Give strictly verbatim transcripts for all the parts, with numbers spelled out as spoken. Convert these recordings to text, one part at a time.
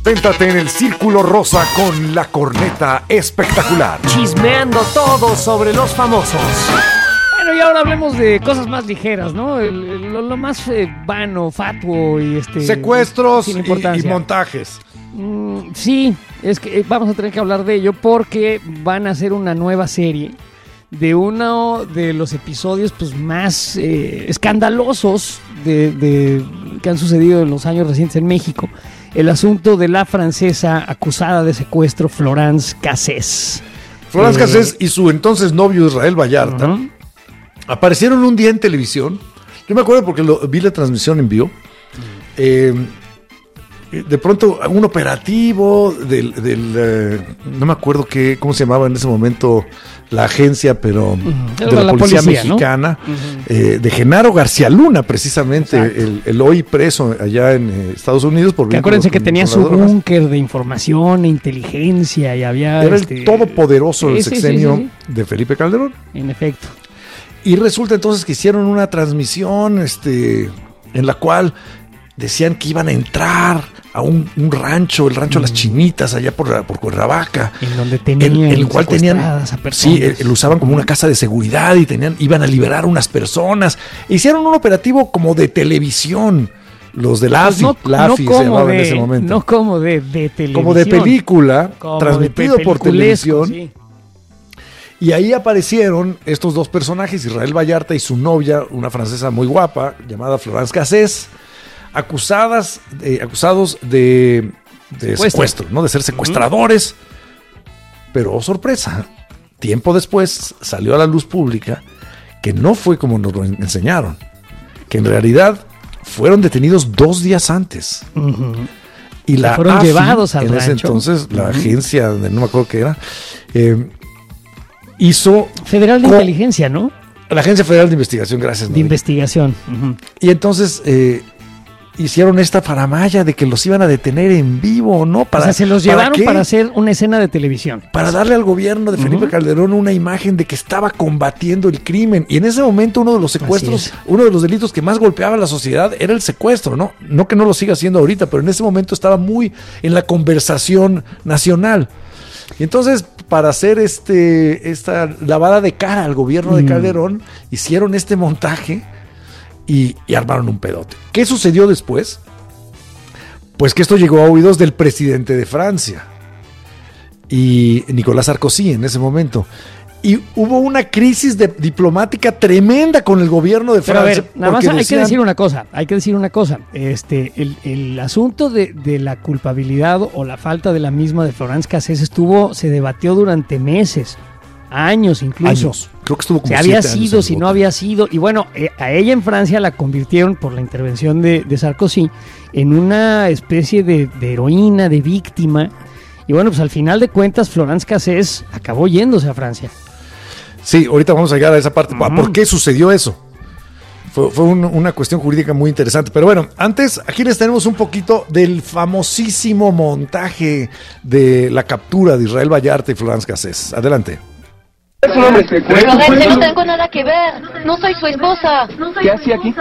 Véntate en el Círculo Rosa con la corneta espectacular. Chismeando todo sobre los famosos. Bueno, y ahora hablemos de cosas más ligeras, ¿no? El, el, lo, lo más eh, vano, fatuo y este... Secuestros y, y montajes. Mm, sí, es que vamos a tener que hablar de ello porque van a hacer una nueva serie de uno de los episodios pues más eh, escandalosos de, de, que han sucedido en los años recientes en México. El asunto de la francesa acusada de secuestro, Florence Cassés. Florence eh, Cassés y su entonces novio Israel Vallarta uh-huh. aparecieron un día en televisión. Yo me acuerdo porque lo, vi la transmisión en vivo. Uh-huh. Eh, de pronto un operativo del, del eh, no me acuerdo qué, cómo se llamaba en ese momento la agencia, pero uh-huh. de la, la policía, policía mexicana, ¿no? uh-huh. eh, de Genaro García Luna, precisamente, el, el hoy preso allá en eh, Estados Unidos. Por que acuérdense que tenía su búnker de información e inteligencia y había... Era este, el todopoderoso del sí, sexenio sí, sí, sí. de Felipe Calderón. En efecto. Y resulta entonces que hicieron una transmisión este, en la cual decían que iban a entrar a un, un rancho, el rancho mm. Las Chinitas, allá por, por Cuernavaca. En donde tenían el, el cual tenían, a personas. Sí, el, lo usaban como una casa de seguridad y tenían, iban a liberar unas personas. Hicieron un operativo como de televisión. Los de la AFI, pues no, la AFI no se llamaba de, en ese momento. No como de, de televisión. Como de película, como transmitido de por televisión. Sí. Y ahí aparecieron estos dos personajes, Israel Vallarta y su novia, una francesa muy guapa, llamada Florence Cassés, acusadas, de, acusados de, de secuestro, ¿no? De ser secuestradores. Uh-huh. Pero, oh, sorpresa, tiempo después salió a la luz pública que no fue como nos lo enseñaron, que en realidad fueron detenidos dos días antes. Uh-huh. Y la fueron AFI, llevados al en ese rancho. entonces, la uh-huh. agencia, de, no me acuerdo qué era, eh, hizo... Federal de co- Inteligencia, ¿no? La Agencia Federal de Investigación, gracias. De Noel. investigación. Uh-huh. Y entonces eh, hicieron esta faramalla de que los iban a detener en vivo, ¿no? Para, o sea, se los llevaron ¿para, para hacer una escena de televisión. Para darle al gobierno de Felipe uh-huh. Calderón una imagen de que estaba combatiendo el crimen. Y en ese momento uno de los secuestros, uno de los delitos que más golpeaba a la sociedad era el secuestro, ¿no? No que no lo siga haciendo ahorita, pero en ese momento estaba muy en la conversación nacional. Y entonces, para hacer este esta lavada de cara al gobierno de Calderón, mm. hicieron este montaje y, y armaron un pedote. ¿Qué sucedió después? Pues que esto llegó a oídos del presidente de Francia y Nicolás Sarkozy en ese momento. Y hubo una crisis de, diplomática tremenda con el gobierno de Pero Francia. A ver, nada más hay decían, que decir una cosa, hay que decir una cosa. Este, el, el asunto de, de la culpabilidad o la falta de la misma de Florence Cassés estuvo, se debatió durante meses, años incluso. Años. Creo que estuvo como si había siete sido, años si no había sido. Y bueno, eh, a ella en Francia la convirtieron por la intervención de, de Sarkozy en una especie de, de heroína, de víctima. Y bueno, pues al final de cuentas Florence Cassés acabó yéndose a Francia. Sí, ahorita vamos a llegar a esa parte. Uh-huh. ¿Por qué sucedió eso? Fue, fue un, una cuestión jurídica muy interesante. Pero bueno, antes aquí les tenemos un poquito del famosísimo montaje de la captura de Israel Vallarta y Florence Cassés. Adelante. Es un hombre secuestrado. Florence, no tengo nada que ver. No soy su esposa. ¿Qué hacía aquí?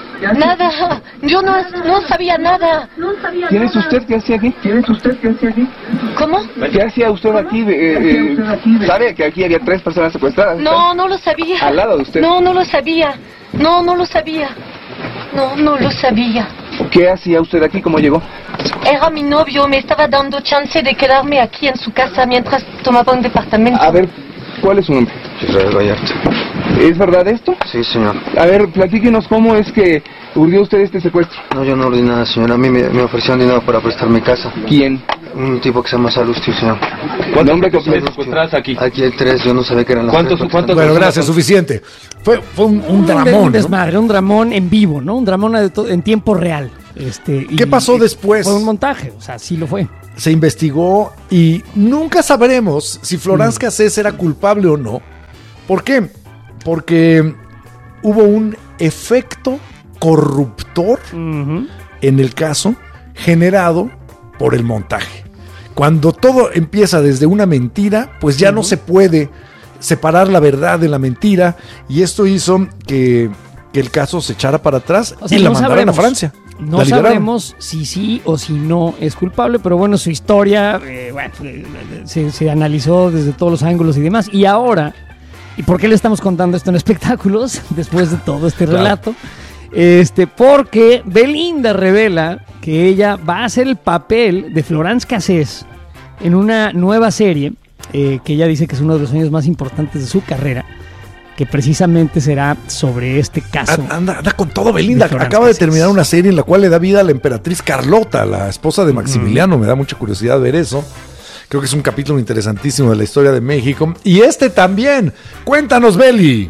Nada. Yo no, no sabía nada. ¿Quién es usted? ¿Qué hacía aquí? ¿Quién es usted? ¿Qué hacía aquí? ¿Cómo? ¿Qué hacía usted aquí? Eh, eh, ¿Sabe que aquí había tres personas secuestradas? No, no lo sabía. ¿Al lado de usted? No, no lo sabía. No, no lo sabía. No, no lo sabía. ¿Qué hacía usted aquí? ¿Cómo llegó? Era mi novio. Me estaba dando chance de quedarme aquí en su casa mientras tomaba un departamento. A ver, ¿cuál es su nombre? Israel Vallarta. ¿Es verdad esto? Sí, señor. A ver, platíquenos cómo es que urdió usted este secuestro. No, yo no urdí nada, señor. A mí me, me ofrecieron dinero para prestar mi casa. ¿Quién? Un tipo que se llama Salustio, señor. ¿Cuántos hombres que tiene secuestradas aquí? Aquí hay tres, yo no sabía que eran las ¿Cuántos, tres. ¿cuántos? Bueno, gracias, suficiente. Fue, fue un, un dramón. Un ¿no? desmadre, un dramón en vivo, ¿no? Un dramón en tiempo real. Este, ¿Qué y, pasó y después? Fue un montaje, o sea, sí lo fue. Se investigó y nunca sabremos si Florence mm. Cassés era culpable o no. ¿Por qué? Porque hubo un efecto corruptor uh-huh. en el caso generado por el montaje. Cuando todo empieza desde una mentira, pues ya uh-huh. no se puede separar la verdad de la mentira, y esto hizo que, que el caso se echara para atrás, o sea, y la no mandaran sabremos, a Francia. No sabremos si sí o si no es culpable, pero bueno, su historia eh, bueno, se, se analizó desde todos los ángulos y demás. Y ahora, ¿y por qué le estamos contando esto en espectáculos después de todo este relato? Claro. Este, porque Belinda revela que ella va a hacer el papel de Florence Cassés en una nueva serie eh, que ella dice que es uno de los sueños más importantes de su carrera, que precisamente será sobre este caso. Anda, anda con todo Belinda. De Acaba de terminar una serie en la cual le da vida a la emperatriz Carlota, la esposa de Maximiliano. Mm. Me da mucha curiosidad ver eso. Creo que es un capítulo interesantísimo de la historia de México. Y este también. Cuéntanos, Beli.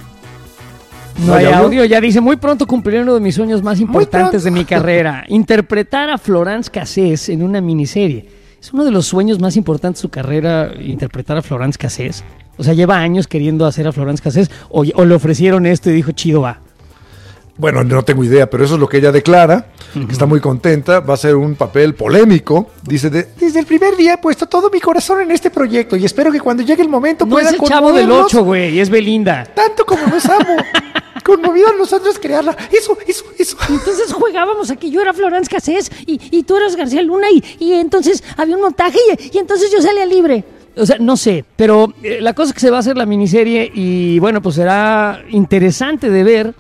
No hay audio, ya dice, muy pronto cumpliré uno de mis sueños más importantes de mi carrera. Interpretar a Florence Cassés en una miniserie. Es uno de los sueños más importantes de su carrera, interpretar a Florence Cassés. O sea, lleva años queriendo hacer a Florence Cassés o, o le ofrecieron esto y dijo, chido, va. Bueno, no tengo idea, pero eso es lo que ella declara, uh-huh. que está muy contenta, va a ser un papel polémico. Dice, de, desde el primer día he puesto todo mi corazón en este proyecto y espero que cuando llegue el momento no pueda es el Chavo del Ocho, güey, es Belinda. Tanto como nos amo. Conmovidos nosotros crearla. Eso, eso, eso. Entonces jugábamos a que yo era Florence Cassés y, y tú eras García Luna y, y entonces había un montaje y, y entonces yo salía libre. O sea, no sé, pero eh, la cosa es que se va a hacer la miniserie y bueno, pues será interesante de ver.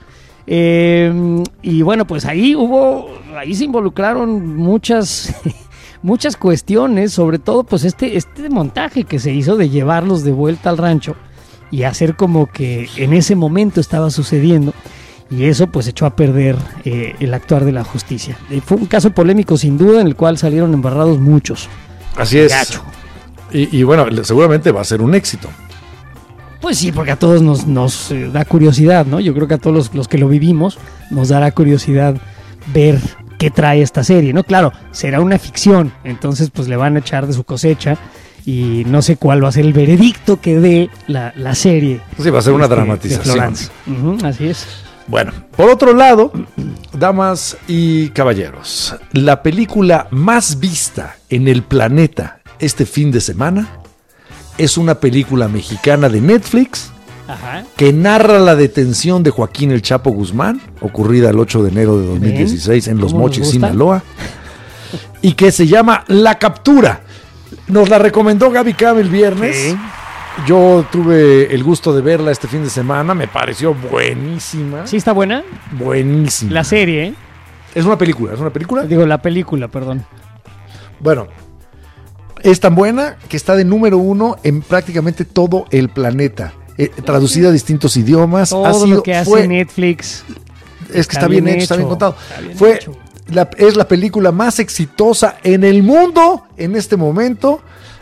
Eh, y bueno, pues ahí hubo, ahí se involucraron muchas, muchas cuestiones, sobre todo pues este, este montaje que se hizo de llevarlos de vuelta al rancho y hacer como que en ese momento estaba sucediendo. Y eso pues echó a perder eh, el actuar de la justicia. Eh, fue un caso polémico sin duda en el cual salieron embarrados muchos. Así es. Gacho. Y, y bueno, seguramente va a ser un éxito. Pues sí, porque a todos nos, nos eh, da curiosidad, ¿no? Yo creo que a todos los, los que lo vivimos nos dará curiosidad ver qué trae esta serie, ¿no? Claro, será una ficción, entonces pues le van a echar de su cosecha y no sé cuál va a ser el veredicto que dé la, la serie. Sí, va a ser una este, dramatización. Uh-huh, así es. Bueno, por otro lado, damas y caballeros, la película más vista en el planeta este fin de semana es una película mexicana de Netflix. Ajá. Que narra la detención de Joaquín El Chapo Guzmán, ocurrida el ocho de enero de dos mil dieciséis ¿Ven? En Los Mochis, Sinaloa, y que se llama La Captura. Nos la recomendó Gaby Cam el viernes. ¿Sí? Yo tuve el gusto de verla este fin de semana, me pareció buenísima. ¿Sí está buena? Buenísima. La serie, ¿eh? Es una película, ¿es una película? Digo, la película, perdón. Bueno, es tan buena que está de número uno en prácticamente todo el planeta. Eh, traducida a distintos idiomas. Todo ha sido, lo que hace fue, Netflix. Es que está, está bien, bien hecho, está bien contado. Está bien fue, la, es la película más exitosa en el mundo en este momento.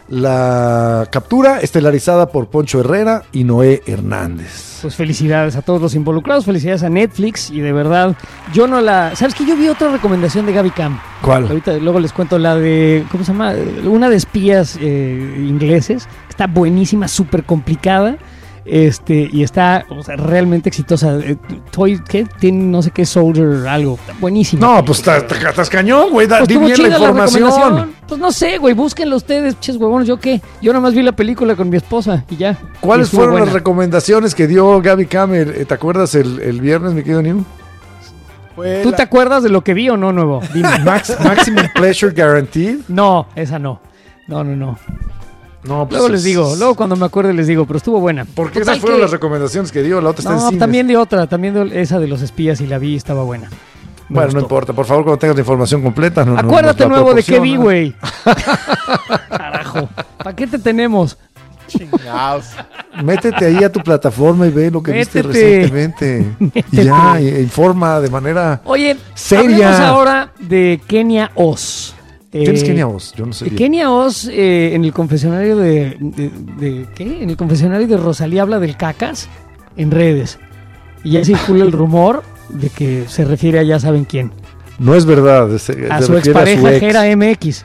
La Captura, estelarizada por Poncho Herrera y Noé Hernández. Pues felicidades a todos los involucrados, felicidades a Netflix y de verdad, yo no la... ¿Sabes qué? Yo vi otra recomendación de Gaby Cam. ¿Cuál? Ahorita luego les cuento la de... ¿Cómo se llama? Una de espías eh, ingleses. Está buenísima, súper complicada. Este, y está, o sea, realmente exitosa. Eh, Toy, ¿qué? Tiene no sé qué Soldier, algo. Buenísimo. No, pues estás cañón, güey. Pues di bien la información. La pues no sé, güey. Búsquenlo ustedes, ches huevones. ¿Yo qué? Yo nomás vi la película con mi esposa y ya. ¿Cuáles y fueron buena. las recomendaciones que dio Gaby Camer? ¿Te acuerdas el, el viernes, mi querido New? Fue ¿Tú la... te acuerdas de lo que vi o no, nuevo? Dime. Max, Maximum Pleasure Guaranteed. No, esa no. No, no, no. No, pues luego es... les digo, luego cuando me acuerde les digo, pero estuvo buena. Porque esas fueron que... las recomendaciones que dio, la otra está no, en cines. También de otra, también de esa de los espías y la vi, estaba buena. Me bueno, gustó. No importa, por favor, cuando tengas la información completa. No, Acuérdate no, nuevo de qué vi, güey. Carajo, ¿para qué te tenemos? Chingados. Métete ahí a tu plataforma y ve lo que Métete. viste recientemente. Métete. Y ya, e informa de manera Oye, seria. Hablemos ahora de Kenia Os. ¿Quién es Kenia Os? Yo no sé. Kenia Os eh, en el confesionario de, de, de ¿qué? En el confesionario de Rosalía habla del cacas en redes. Y ya circula el rumor de que se refiere a ya saben quién. No es verdad. Se, a se su expareja ex. Jera M X.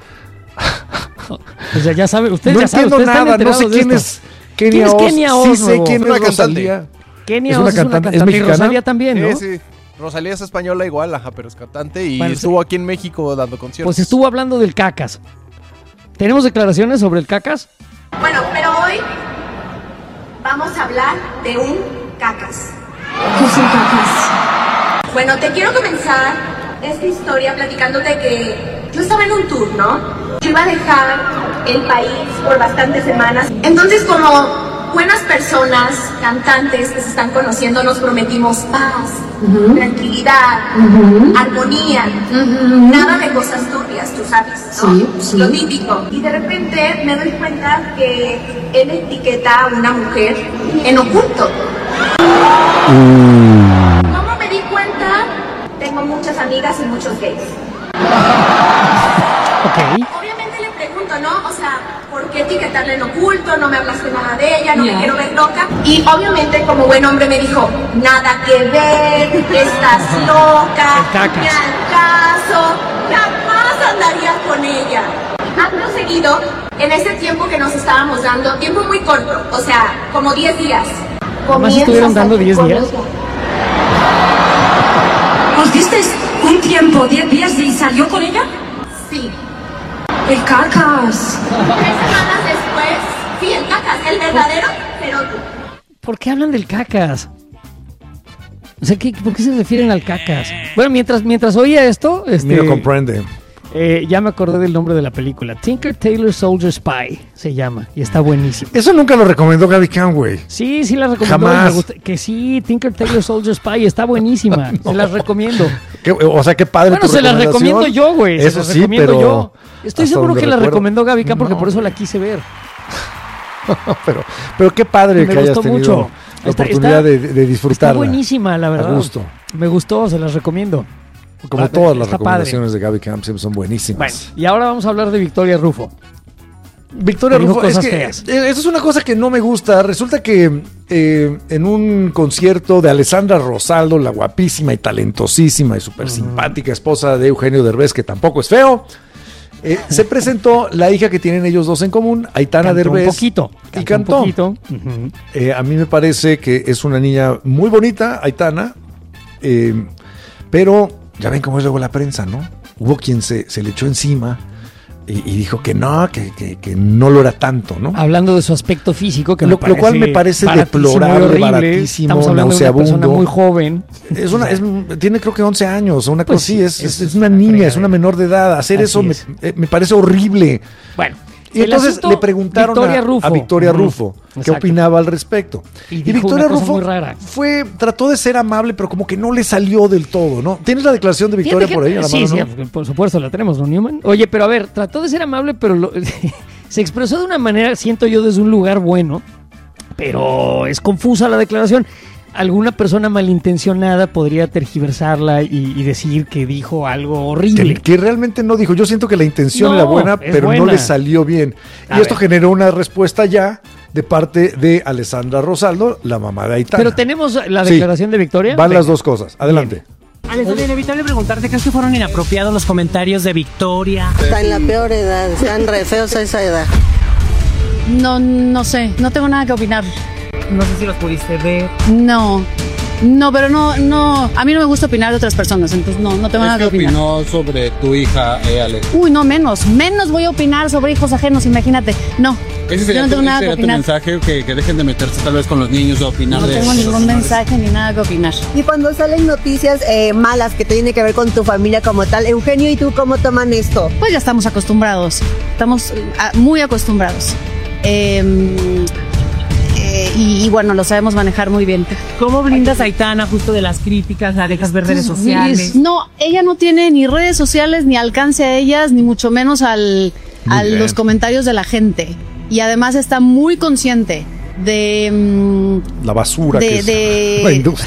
O sea, ya saben, ustedes no ya saben. No entiendo nada, no sé quién es Kenia Os. ¿Quién es Kenia Os? Sí sé quién es Rosalía. Kenia Os es una cantante. ¿Es mexicana? Y Rosalía también, ¿no? Sí, sí. Rosalía es española igual, ajá, pero es cantante y bueno, estuvo aquí en México dando conciertos. Pues estuvo hablando del cacas. ¿Tenemos declaraciones sobre el cacas? Bueno, pero hoy vamos a hablar de un cacas. ¿Qué es un cacas? Bueno, te quiero comenzar esta historia platicándote que yo estaba en un tour, ¿no? Yo iba a dejar el país por bastantes semanas. Entonces, como buenas personas, cantantes que se están conociendo, nos prometimos paz, uh-huh. tranquilidad, uh-huh. armonía, uh-huh. nada de cosas turbias, tú sabes, ¿no? Sí, sí. Lo típico. Y de repente me doy cuenta que él etiqueta a una mujer en oculto. Mm. ¿Cómo me di cuenta? Tengo muchas amigas y muchos gays. Okay. Obviamente le pregunto, ¿no? O sea, ¿por qué etiquetarle en oculto? No me hablaste nada de ella, no yeah. me quiero ver loca. Y obviamente como buen hombre me dijo, nada que ver, estás loca, ni al caso, jamás andaría con ella. Acto seguido, en ese tiempo que nos estábamos dando, tiempo muy corto, o sea, como diez días. ¿Más estuvieron dando diez días? ¿Os disteis un tiempo, diez días y salió con ella? Sí. El cacas. Tres semanas después, sí, el cacas, el verdadero, pero tú. ¿Por qué hablan del cacas? O sea, ¿qué, ¿por qué se refieren al cacas? Bueno, mientras, mientras oía esto... Este, Ni lo comprende. Eh, ya me acordé del nombre de la película. Tinker Tailor Soldier Spy se llama y está buenísimo. Eso nunca lo recomendó Gaby Cam, güey. Sí, sí la recomendó. Jamás. Me gusta, que sí, Tinker Tailor Soldier Spy está buenísima. No. Se las recomiendo. ¿Qué, o sea, qué padre. Bueno, tu se las recomiendo yo, güey. Eso se las sí, recomiendo pero yo. Estoy seguro que la recuerdo. recomendó Gaby Cam porque no. por eso la quise ver. pero, pero qué padre me que hayas tenido mucho. la Está, oportunidad está, de, de disfrutarla. Está buenísima, la verdad. A gusto. Me gustó, se las recomiendo. Como ah, todas las está recomendaciones padre. de Gaby Cam siempre son buenísimas. Bueno, y ahora vamos a hablar de Victoria Rufo. Victoria Rufo, Rufo, es que feas. eso es una cosa que no me gusta. Resulta que eh, en un concierto de Alessandra Rosaldo, la guapísima y talentosísima y súper simpática uh-huh. esposa de Eugenio Derbez, que tampoco es feo, eh, se presentó la hija que tienen ellos dos en común, Aitana cantó Derbez. Un poquito. Y cantó. Un poquito. Uh-huh. Eh, a mí me parece que es una niña muy bonita, Aitana, eh, pero ya ven cómo es luego la prensa, ¿no? Hubo quien se, se le echó encima y, y dijo que no, que, que, que no lo era tanto, ¿no? Hablando de su aspecto físico, que lo, me lo cual me parece deplorable, horrible. baratísimo, Estamos hablando nauseabundo. De una persona muy joven. Es una, es, tiene creo que once años, o una pues cosa así, sí, es, es, es es una niña, es una menor de edad. Hacer así eso me, es. me parece horrible. Bueno. Y entonces le preguntaron Victoria a, Rufo. a Victoria uh-huh. Rufo qué Exacto. opinaba al respecto. Y, y Victoria una cosa Rufo muy rara. fue, trató de ser amable, pero como que no le salió del todo, ¿no? ¿Tienes la declaración de Victoria que, por ahí? A la sí, mano, sí, ¿no? por supuesto, la tenemos, ¿no, Newman? Oye, pero a ver, trató de ser amable, pero lo, se expresó de una manera, siento yo, desde un lugar bueno, pero es confusa la declaración. Alguna persona malintencionada podría tergiversarla y, y decir que dijo algo horrible. Que, que realmente no dijo. Yo siento que la intención no, era buena, pero buena. no le salió bien. A y esto ver. generó una respuesta ya de parte de Alessandra Rosaldo, la mamá de Aitana. Pero tenemos la declaración sí, de Victoria. Van Venga. las dos cosas. Adelante. Alex, es inevitable preguntarte, ¿crees que fueron inapropiados los comentarios de Victoria? Está en la peor edad, están re feos a esa edad. No, no sé, no tengo nada que opinar. No sé si los pudiste ver. No. No, pero no, no, a mí no me gusta opinar de otras personas, entonces no, no tengo nada que opinar. ¿Qué opinó sobre tu hija, eh, Alex? Uy, no, menos, menos voy a opinar sobre hijos ajenos, imagínate, no. Ese sería, yo no tengo tu, nada sería que opinar. tu mensaje, que, que dejen de meterse tal vez con los niños o opinar no de... No tengo ningún mensaje ni nada que opinar. Y cuando salen noticias eh, malas que tienen que ver con tu familia como tal, Eugenio y tú, ¿cómo toman esto? Pues ya estamos acostumbrados, estamos a, muy acostumbrados. Eh... Y, y bueno, lo sabemos manejar muy bien. ¿Cómo blindas a Aitana justo de las críticas? ¿La dejas ver redes sociales? No, ella no tiene ni redes sociales, ni alcance a ellas, ni mucho menos al, a bien. los comentarios de la gente. Y además está muy consciente de... La basura de, que es de, la industria.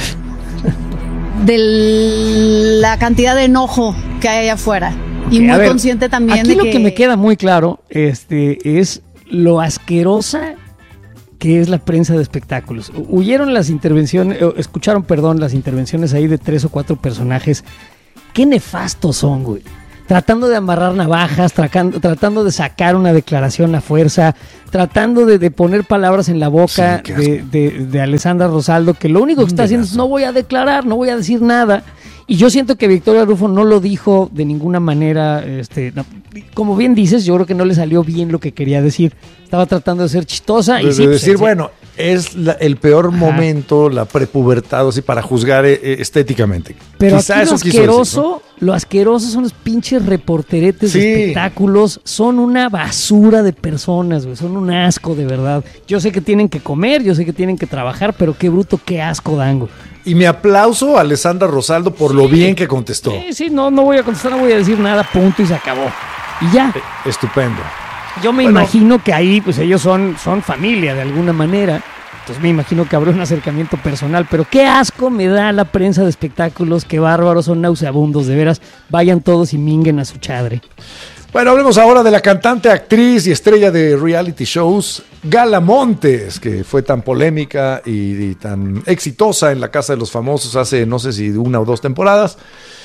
De la cantidad de enojo que hay allá afuera. Okay, y muy ver, consciente también aquí de lo que... que me queda muy claro este, es lo asquerosa que es la prensa de espectáculos. Huyeron las intervenciones, escucharon, perdón, las intervenciones ahí de tres o cuatro personajes. Qué nefastos son, güey. Tratando de amarrar navajas, tratando, tratando de sacar una declaración a fuerza, tratando de, de poner palabras en la boca sí, de, de, de Alessandra Rosaldo, que lo único que está haciendo es no voy a declarar, no voy a decir nada. Y yo siento que Victoria Rufo no lo dijo de ninguna manera, este, no, como bien dices, yo creo que no le salió bien lo que quería decir. Estaba tratando de ser chistosa. De, y sí, de pues, decir, sí, bueno, es la, el peor Ajá. momento, la prepubertad, así, para juzgar eh, estéticamente. Pero Quizá aquí lo asqueroso, decir, ¿no? lo asqueroso son los pinches reporteretes sí. de espectáculos, son una basura de personas, güey, son un asco de verdad. Yo sé que tienen que comer, yo sé que tienen que trabajar, pero qué bruto, qué asco dan, güey. Y me aplauso a Alessandra Rosaldo por sí. lo bien que contestó. Sí, sí, no, no voy a contestar, no voy a decir nada, punto, y se acabó. Y ya. Eh, estupendo. Yo me bueno. imagino que ahí, pues ellos son, son familia de alguna manera. Entonces me imagino que habrá un acercamiento personal. Pero qué asco me da la prensa de espectáculos, qué bárbaros, son nauseabundos, de veras. Vayan todos y minguen a su chadre. Bueno, hablemos ahora de la cantante, actriz y estrella de reality shows, Gala Montes, que fue tan polémica y, y tan exitosa en La Casa de los Famosos hace no sé si una o dos temporadas.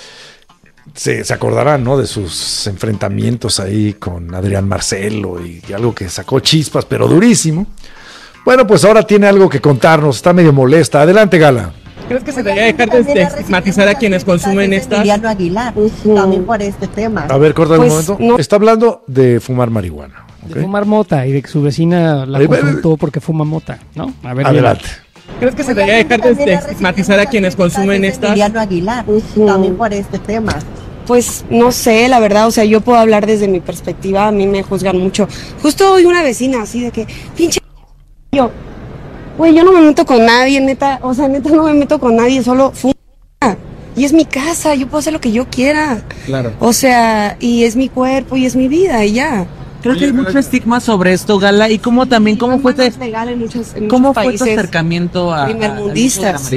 Se, se acordarán, ¿no? De sus enfrentamientos ahí con Adrián Marcelo y, y algo que sacó chispas, pero durísimo. Bueno, pues ahora tiene algo que contarnos, está medio molesta. Adelante, Gala. ¿Crees que se debería dejar de estigmatizar a quienes consumen estas? Aguilar, uh-huh. también por este tema. A ver, corta pues, un momento. No. Está hablando de fumar marihuana. ¿Okay? De fumar mota y de que su vecina la confrontó porque fuma mota, ¿no? A ver, adelante. ¿Crees que se debería dejar de estigmatizar a quienes consumen estas? Aguilar, uh-huh. también por este tema. Pues no sé, la verdad, o sea, yo puedo hablar desde mi perspectiva, a mí me juzgan mucho. Justo hoy una vecina así de que, pinche yo, güey, yo no me meto con nadie, neta, o sea, neta no me meto con nadie, solo fuma. Y es mi casa, yo puedo hacer lo que yo quiera. Claro. O sea, y es mi cuerpo y es mi vida y ya. Creo que hay mucho estigma sobre esto, Gala, y cómo también, cómo fue, te, legal en muchos, en ¿cómo muchos fue tu acercamiento a primermundistas?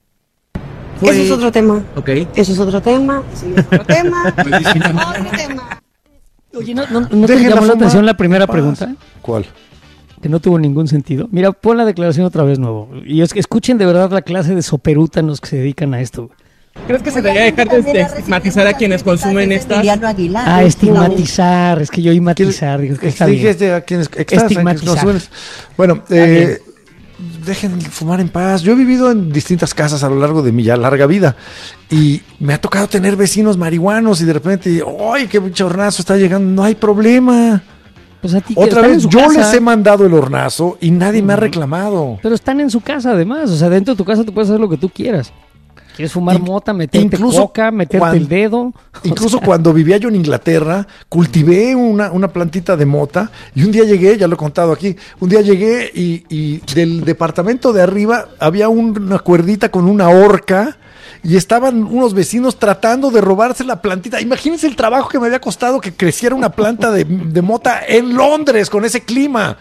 Fue... Eso es otro tema. Ok. Eso es otro tema. Eso es otro tema. Otro tema. Oye, ¿no, no, no te llamó la atención la primera pregunta? ¿Cuál? Que no tuvo ningún sentido. Mira, pon la declaración otra vez nuevo. Y es que escuchen de verdad la clase de soperútanos que se dedican a esto. ¿Crees que se debería dejar de estigmatizar a quienes consumen estas? Ah, estigmatizar. Es que yo imatizar. Digo, que está bien. A quienes estigmatizar. Bueno, eh... dejen fumar en paz. Yo he vivido en distintas casas a lo largo de mi ya larga vida y me ha tocado tener vecinos marihuanos y de repente, ¡ay, qué pinche hornazo está llegando! No hay problema. Pues a ti, Otra vez, yo casa. les he mandado el hornazo y nadie uh-huh. me ha reclamado. Pero están en su casa además, o sea, dentro de tu casa tú puedes hacer lo que tú quieras. ¿Quieres fumar y, mota, meterte coca, meterte cuando, el dedo? Incluso o sea. cuando vivía yo en Inglaterra, cultivé una, una plantita de mota y un día llegué, ya lo he contado aquí, un día llegué y, y del departamento de arriba había una cuerdita con una horca y estaban unos vecinos tratando de robarse la plantita. Imagínense el trabajo que me había costado que creciera una planta de, de mota en Londres con ese clima.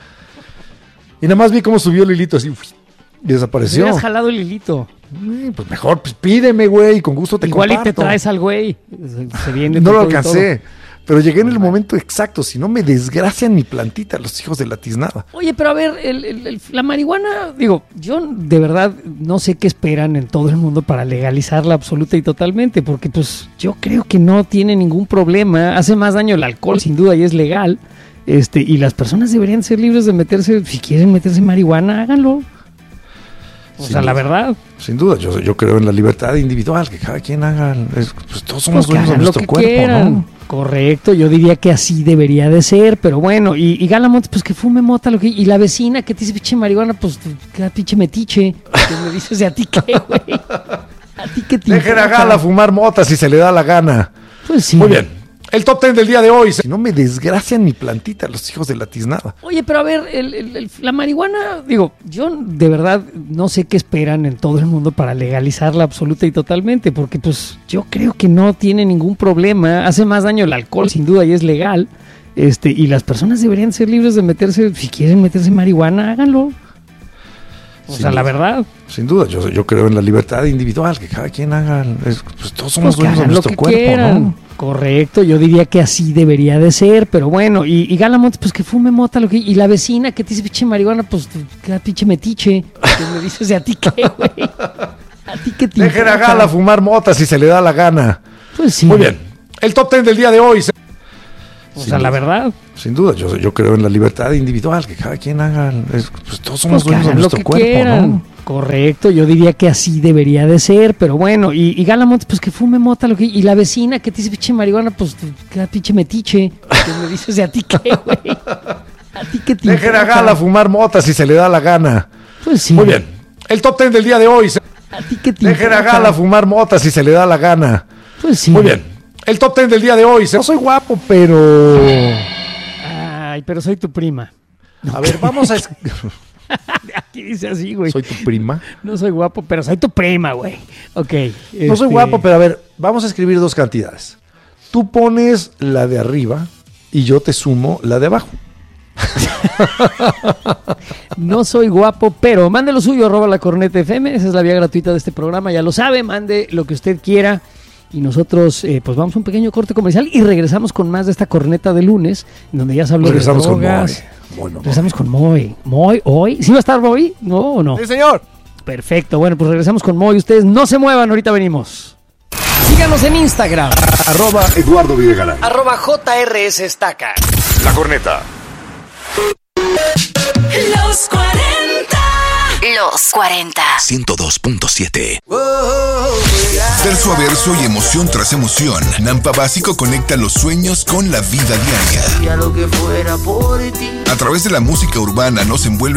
Y nada más vi cómo subió el hilito así, uf, y desapareció. Me hubieras jalado el hilito. Pues mejor, pues pídeme, güey, con gusto te Igual comparto. Igual y te traes al güey. Se viene no lo alcancé, pero llegué en el momento exacto. Si no me desgracian mi plantita, los hijos de la tiznada. Oye, pero a ver, el, el, el, la marihuana, digo, yo de verdad no sé qué esperan en todo el mundo para legalizarla absoluta y totalmente, porque pues yo creo que no tiene ningún problema. Hace más daño el alcohol, sin duda, y es legal. Este, y las personas deberían ser libres de meterse, si quieren meterse marihuana, háganlo. O sin sea, duda, la verdad. Sin duda, yo, yo creo en la libertad individual, que cada quien haga, pues todos somos pues dueños de nuestro cuerpo, quieran. ¿No? Correcto, yo diría que así debería de ser, pero bueno, y, y Gala Montes, pues que fume mota, lo que, y la vecina que te dice pinche marihuana, pues que pinche metiche, que me dices de a ti qué, güey, a ti qué te Dejen a Gala fumar mota si se le da la gana. Pues sí. Muy bien. El top ten del día de hoy. Si no me desgracian mi plantita, los hijos de la tiznada. Oye, pero a ver, el, el, el, la marihuana, digo, yo de verdad no sé qué esperan en todo el mundo para legalizarla absoluta y totalmente, porque pues yo creo que no tiene ningún problema. Hace más daño el alcohol, sin duda, y es legal. Este, y las personas deberían ser libres de meterse, si quieren meterse marihuana, háganlo. O sin sea, duda, la verdad. Sin duda, yo, yo creo en la libertad individual, que cada quien haga, pues todos somos pues dueños de nuestro cuerpo, quieran. ¿No? Correcto, yo diría que así debería de ser, pero bueno, y, y Gala Montes, pues que fume mota, lo que, y la vecina que te dice pinche marihuana, pues que pinche metiche, que me dices de a ti qué, güey, a ti qué te Dejen a Gala fumar mota si se le da la gana. Pues sí. Muy bien, el top ten del día de hoy. O sea, la verdad. Sin duda, yo, yo creo en la libertad individual, que cada quien haga, pues todos somos pues dueños de nuestro cuerpo, quieran. ¿No? Correcto, yo diría que así debería de ser, pero bueno, y, y Gala Montes, pues que fume mota, lo que, y la vecina que te dice pinche marihuana, pues que pinche metiche, que me dices de a ti qué, güey, a ti qué te Dejen a Gala fumar mota si se le da la gana. Pues sí. Muy bien. El top ten del día de hoy. ¿A ti qué te Dejen a Gala fumar motas si se le da la gana. Pues sí. Muy bien. El top ten del día de hoy. No soy guapo, pero... Ay, pero soy tu prima. A ver, vamos a... Es... Aquí dice así, güey. ¿Soy tu prima? No soy guapo, pero soy tu prima, güey. Ok. No este... soy guapo, pero a ver, vamos a escribir dos cantidades. Tú pones la de arriba y yo te sumo la de abajo. No soy guapo, pero mande lo suyo, arroba la corneta F M. Esa es la vía gratuita de este programa, ya lo sabe. Mande lo que usted quiera. Y nosotros, eh, pues vamos a un pequeño corte comercial y regresamos con más de esta corneta de lunes, en donde ya se habló de Regresamos con drogas. Moy. Moy, no, Regresamos con Moy. Moy, hoy. ¿Sí va a estar Moy? ¿No o no? Sí, señor. Perfecto. Bueno, pues regresamos con Moy. Ustedes no se muevan, ahorita venimos. Síganos en Instagram. Arroba Eduardo Videgaray. Arroba J R S Estaca. La corneta. Los cuarenta. Los cuarenta. ciento dos punto siete. Verso a verso y emoción tras emoción, Nampa Básico conecta los sueños con la vida diaria. A través de la música urbana nos envuelve